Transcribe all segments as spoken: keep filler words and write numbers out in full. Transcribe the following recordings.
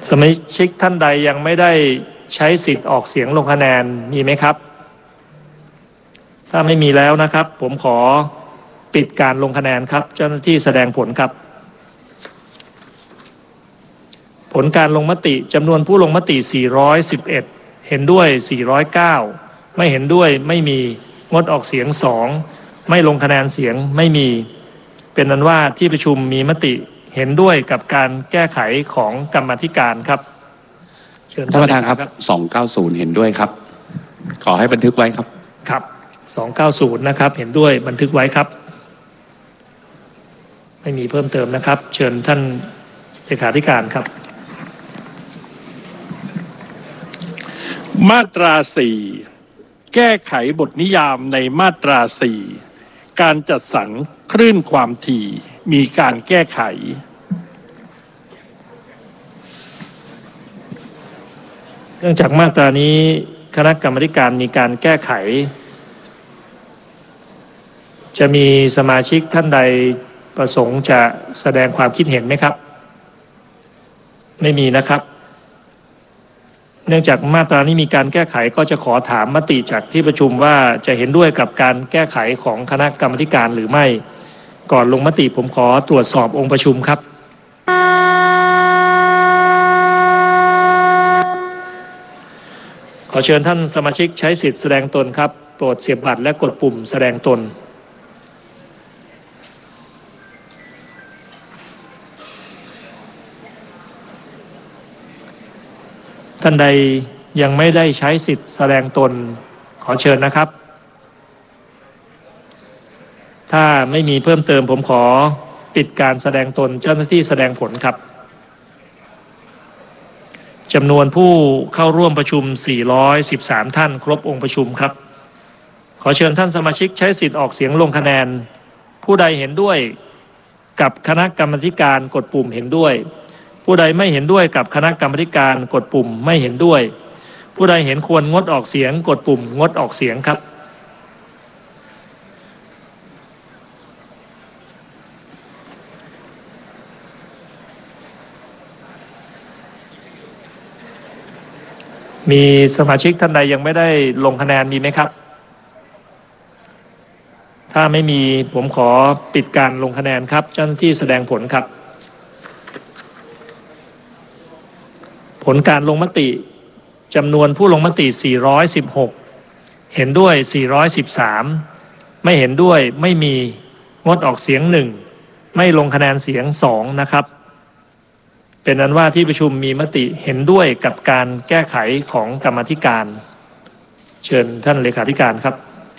สมาชิกท่านใดยังไม่ได้ใช้สิทธิ์ออกเสียงลงคะแนนมีไหมครับถ้าไม่มีแล้วนะครับผมขอปิดการลงคะแนนครับเจ้าหน้าที่แสดงผลครับผลการลงมติจำนวนผู้ลงมติสี่ร้อยสิบเอ็ดเห็นด้วยสี่ร้อยเก้าไม่เห็นด้วยไม่มีงดออกเสียงสองไม่ลงคะแนนเสียงไม่มีเป็นนั้นว่าที่ประชุมมีมติเห็นด้วยกับการแก้ไขของกรรมาธิการครับเชิญท่านประธานครับสองเก้าศูนย์เห็นด้วยครับขอให้บันทึกไว้ครับครับสองเก้าศูนย์นะครับเห็นด้วยบันทึกไว้ครับไม่มีเพิ่มเติมนะครับเชิญท่านเลขาธิการครับมาตราสี่แก้ไขบทนิยามในมาตราสี่การจัดสรรคลื่นความถี่มีการแก้ไขเนื่องจากมาตรานี้คณะกรรมาธิการมีการแก้ไขจะมีสมาชิกท่านใดประสงค์จะแสดงความคิดเห็นไหมครับไม่มีนะครับเนื่องจากมาตรานี้มีการแก้ไขก็จะขอถามมติจากที่ประชุมว่าจะเห็นด้วยกับการแก้ไขของคณะกรรมาธิการหรือไม่ก่อนลงมติผมขอตรวจสอบองค์ประชุมครับขอเชิญท่านสมาชิกใช้สิทธิ์แสดงตนครับโปรดเสียบบัตรและกดปุ่มแสดงตนท่านใดยังไม่ได้ใช้สิทธิ์แสดงตนขอเชิญนะครับถ้าไม่มีเพิ่มเติมผมขอปิดการแสดงตนเจ้าหน้าที่แสดงผลครับจำนวนผู้เข้าร่วมประชุมสี่ร้อยสิบสามท่านครบองค์ประชุมครับขอเชิญท่านสมาชิกใช้สิทธิ์ออกเสียงลงคะแนนผู้ใดเห็นด้วยกับคณะกรรมาธิการกดปุ่มเห็นด้วยผู้ใดไม่เห็นด้วยกับคณะกรรมาธิการกดปุ่มไม่เห็นด้วยผู้ใดเห็นควรงดออกเสียงกดปุ่มงดออกเสียงครับมีสมาชิกท่านใดยังไม่ได้ลงคะแนนมีไหมครับถ้าไม่มีผมขอปิดการลงคะแนนครับเจ้าหน้าที่แสดงผลครับผลการลงมติจำนวนผู้ลงมติสี่ร้อยสิบหกเห็นด้วยสี่ร้อยสิบสามไม่เห็นด้วยไม่มีงดออกเสียงหนึ่งไม่ลงคะแนนเสียงสองนะครับเป็นนั้นว่าที่ประชุมมีมติเห็นด้วยกับการแก้ไขของกรรมาธิการเชิญท่านเลขาธิการครับ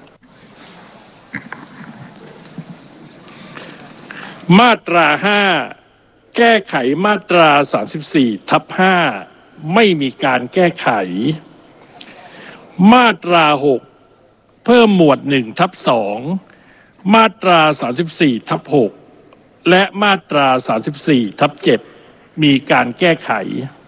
มาตราห้าแก้ไขมาตราสามสิบสี่ทับห้าไม่มีการแก้ไขมาตราหกเพิ่มหมวดหนึ่งทับสองมาตราสามสิบสี่ทับหกและมาตราสามสิบสี่ทับเจ็ดมีการแก้ไข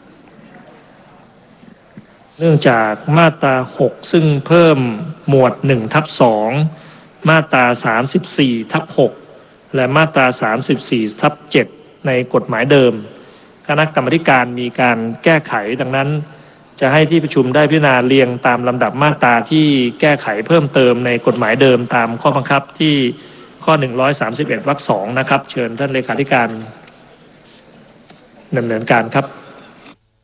เนื่องจากมาตราหกซึ่งเพิ่มหมวดหนึ่งทับสองมาตราสามสิบสี่ทับหกและมาตราสามสิบสี่ทับเจ็ดในกฎหมายเดิมคณะกรรมาธิการมีการแก้ไขดังนั้นจะให้ที่ประชุมได้พิจารณาเรียงตามลำดับมาตราที่แก้ไขเพิ่มเติมในกฎหมายเดิมตามข้อบังคับที่ข้อหนึ่งร้อยสามสิบเอ็ดวรรคสองนะครับเชิญท่านเลขาธิการดำเนินการครับ